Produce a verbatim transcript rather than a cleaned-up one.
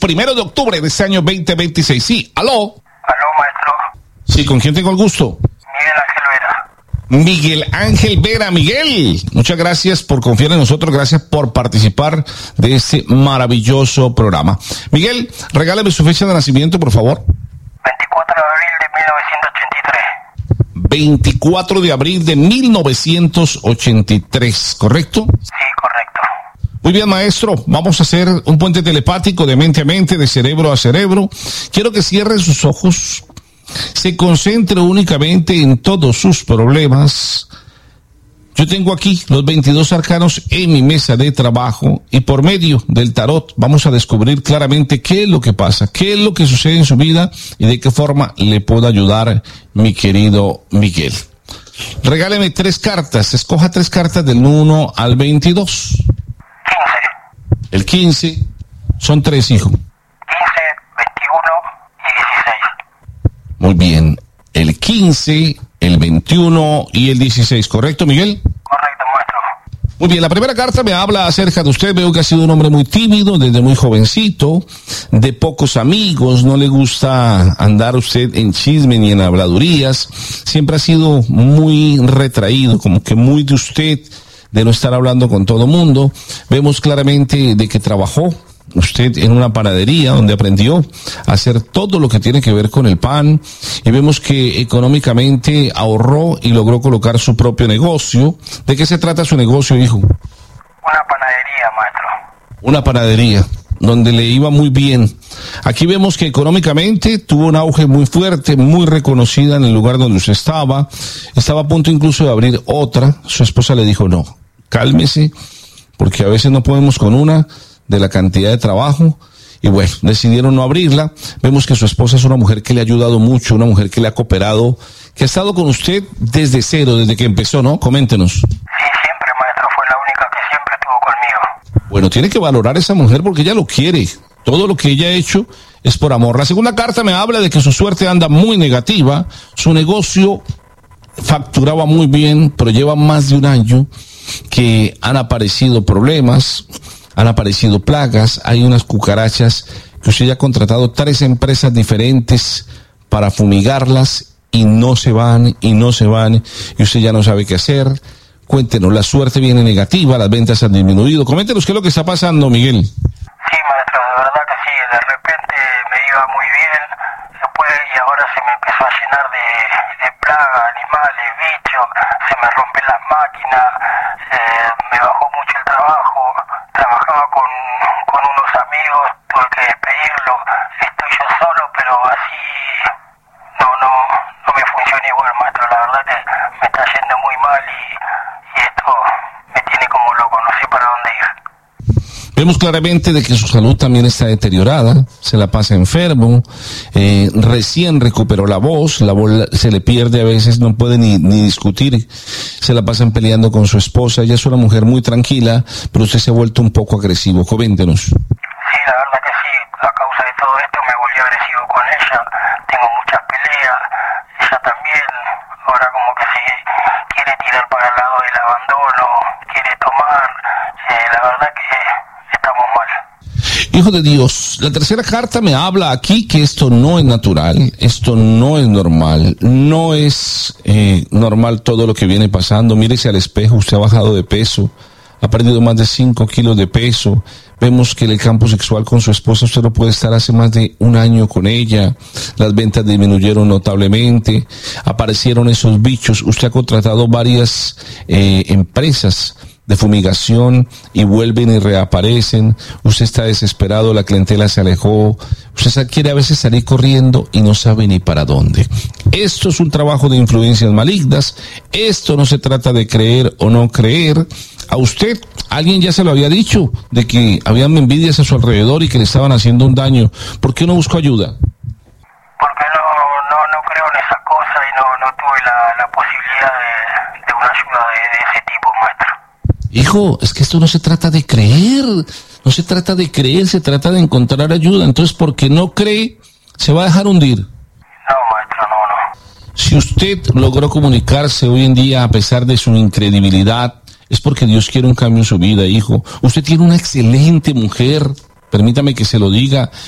primero de octubre de este año veinte veintiséis. Sí, aló. Aló, maestro. Sí, ¿con quién tengo el gusto? Miguel Ángel Vera. Miguel Ángel Vera. Miguel, muchas gracias por confiar en nosotros, gracias por participar de este maravilloso programa. Miguel, regálame su fecha de nacimiento, por favor. veinticuatro de abril de mil novecientos ochenta y tres. veinticuatro de abril de mil novecientos ochenta y tres, ¿correcto? Sí, correcto. Muy bien, maestro, vamos a hacer un puente telepático de mente a mente, de cerebro a cerebro. Quiero que cierre sus ojos, se concentre únicamente en todos sus problemas. Yo tengo aquí los veintidós arcanos en mi mesa de trabajo y por medio del tarot vamos a descubrir claramente qué es lo que pasa, qué es lo que sucede en su vida y de qué forma le puedo ayudar, mi querido Miguel. Regáleme tres cartas, escoja tres cartas del uno al veintidós. quince. El quince son tres, hijo. quince, veintiuno y dieciséis. Muy bien. El quince, el veintiuno y el dieciséis, ¿correcto, Miguel? Correcto, maestro. Muy bien, la primera carta me habla acerca de usted. Veo que ha sido un hombre muy tímido desde muy jovencito, de pocos amigos, no le gusta andar usted en chisme ni en habladurías. Siempre ha sido muy retraído, como que muy de usted, de no estar hablando con todo mundo. Vemos claramente de que trabajó usted en una panadería donde aprendió a hacer todo lo que tiene que ver con el pan y vemos que económicamente ahorró y logró colocar su propio negocio. ¿De qué se trata su negocio, hijo? Una panadería, maestro. Una panadería donde le iba muy bien. Aquí vemos que económicamente tuvo un auge muy fuerte, muy reconocida en el lugar donde usted estaba. Estaba a punto incluso de abrir otra. Su esposa le dijo, no, cálmese, porque a veces no podemos con una de la cantidad de trabajo, y bueno, decidieron no abrirla. Vemos que su esposa es una mujer que le ha ayudado mucho, una mujer que le ha cooperado, que ha estado con usted desde cero, desde que empezó, ¿no? Coméntenos. Sí, siempre, maestro, fue la única que siempre estuvo conmigo. Bueno, tiene que valorar a esa mujer porque ella lo quiere. Todo lo que ella ha hecho es por amor. La segunda carta me habla de que su suerte anda muy negativa, su negocio facturaba muy bien, pero lleva más de un año que han aparecido problemas, han aparecido plagas, hay unas cucarachas que usted ya ha contratado tres empresas diferentes para fumigarlas y no se van, y no se van, y usted ya no sabe qué hacer. Cuéntenos, la suerte viene negativa, las ventas han disminuido. Coméntenos qué es lo que está pasando, Miguel. Sí, maestro, de verdad que sí, de repente me iba muy bien, después y ahora se me empezó a llenar de, de plagas, animales, bichos, se me rompen las máquinas, eh, me bajó mucho el trabajo. Trabajaba con, con unos amigos, tuve que despedirlo, estoy yo solo, pero así no no no me funciona igual, maestro. La verdad que me está yendo muy mal y, y esto me tiene como loco, no sé para dónde ir. Vemos claramente de que su salud también está deteriorada, se la pasa enfermo, eh, recién recuperó la voz, la voz se le pierde a veces, no puede ni, ni discutir, se la pasan peleando con su esposa. Ella es una mujer muy tranquila, pero usted se ha vuelto un poco agresivo. Coméntenos. Sí, la verdad que sí, a causa de todo esto me volví agresivo con ella, tengo muchas peleas, ella también, ahora como que se quiere tirar para el lado del abandono, quiere tomar, eh, la verdad que estamos mal. Hijo de Dios, la tercera carta me habla aquí que esto no es natural, esto no es normal, no es eh, normal todo lo que viene pasando. Mírese al espejo, usted ha bajado de peso, ha perdido más de cinco kilos de peso. Vemos que en el campo sexual con su esposa usted no puede estar hace más de un año con ella, las ventas disminuyeron notablemente, aparecieron esos bichos, usted ha contratado varias eh, empresas de fumigación y vuelven y reaparecen, usted está desesperado, la clientela se alejó, usted quiere a veces salir corriendo y no sabe ni para dónde. Esto es un trabajo de influencias malignas, esto no se trata de creer o no creer. A usted, alguien ya se lo había dicho, de que habían envidias a su alrededor y que le estaban haciendo un daño. ¿Por qué no buscó ayuda? Porque no, no, no creo en esas cosas y no, no tuve la, la posibilidad de, de una ayuda de, de ese tipo, maestro. Hijo, es que esto no se trata de creer, no se trata de creer, se trata de encontrar ayuda. Entonces, porque no cree, se va a dejar hundir. No, maestro, no, no. Si usted logró comunicarse hoy en día a pesar de su incredibilidad, es porque Dios quiere un cambio en su vida, hijo. Usted tiene una excelente mujer, permítame que se lo diga,